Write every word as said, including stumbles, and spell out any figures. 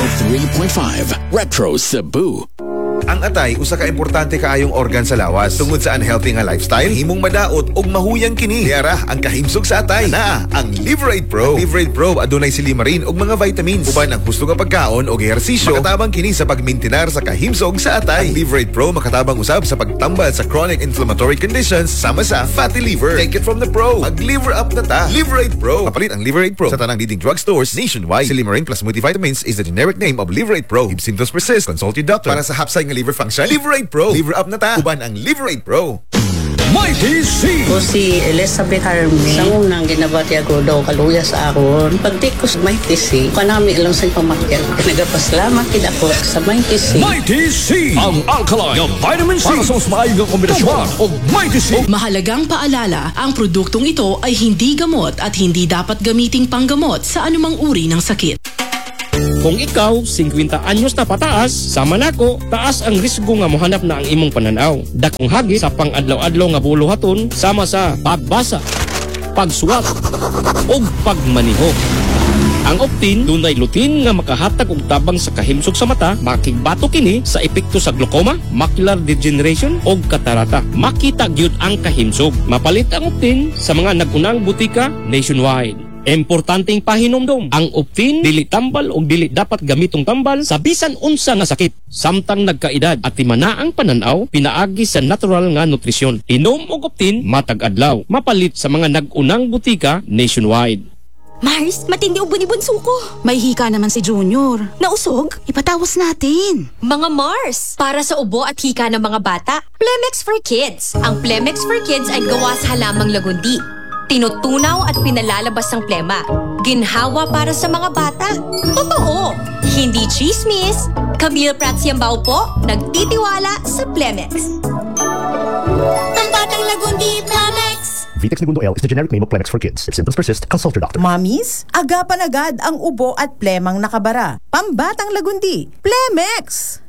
oh three point five Retro Cebu. Ang atay usa ka importante kaayong organ sa lawas tungod sa unhealthy nga lifestyle himong madaot og mahuyang kini. Diara ang kahimsog sa atay na ang Liverate Pro. Liverate Pro adunay silimarin og mga vitamins uban ang husto nga pagkaon og ehersisyo makatabang kini sa pagmintinar sa kahimsog sa atay. Ang Liverate Pro makatabang usab sa pagtambal sa chronic inflammatory conditions sama sa fatty liver. Take it from the pro. Mag-liver up na ta. Liverate Pro. Kapalit ang Liverate Pro sa tanang leading drugstores nationwide. Silimarin plus multivitamins is the generic name of Liverate Pro. If symptoms persist, consult your doctor. Para sa hapsay nga liver function, Liverate Pro. Liver up na ta. Uban ang Liverate Pro. Mighty C! Ko si Elizabeth Harmony. Sa unang ginabati ako daw kaluya sa akon. Pagdi ko sa Mighty C, kanami ilang sa pamakyan. Nagapasalamat kita ko sa Mighty C. Mighty C! Ang alkaline ng vitamin C para sa mas maayong kombinasyon o Mighty C. Mahalagang paalala, ang produktong ito ay hindi gamot at hindi dapat gamiting panggamot sa anumang uri ng sakit. Kung ikaw, fifty anyos na pataas, sama nako, taas ang risgo nga mohanap na ang imong pananaw. Dakong hagit sa pang-adlaw-adlaw nga buluhaton sama sa pagbasa, pagsuwat, o pagmaniho. Ang Optin, dunay lutin nga makahatag og tabang sa kahimsog sa mata, makigbato kini sa epekto sa glaucoma, macular degeneration o katarata. Makita gyud ang kahimsog. Mapalit ang Optin sa mga nagunang butika nationwide. Importanteng pahinomdom, ang Optin dili tambal o dili dapat gamitong tambal sa bisan unsa nga sakit. Samtang nagkaedad at timana ang pananaw, pinaagi sa natural nga nutrisyon. Inom og Optin matag adlaw, mapalit sa mga nagunang butika nationwide. Mars, matindi og bunibunso ko. May hika naman si Junior. Nausog? Ipatawas natin. Mga Mars, para sa ubo at hika ng mga bata, Plemex for Kids. Ang Plemex for Kids ay gawa sa halamang lagundi. Tinutunaw at pinalalabas ang plema. Ginhawa para sa mga bata. Totoo! Hindi chismis. Camille Pratsiambao po, nagtitiwala sa Plemex. Pambatang lagundi, Plemex! Vitex Segundo L is the generic name of Plemex for kids. If symptoms persist, consult your doctor. Mamis, agapan agad ang ubo at plemang nakabara. Pambatang lagundi, Plemex!